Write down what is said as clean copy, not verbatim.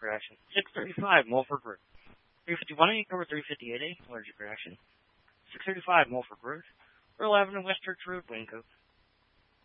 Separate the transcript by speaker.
Speaker 1: reaction. 635, Mulford Root. 351, you cover 358A, allergic reaction. 635, Mulford Root. 411, West Church Road, Winco.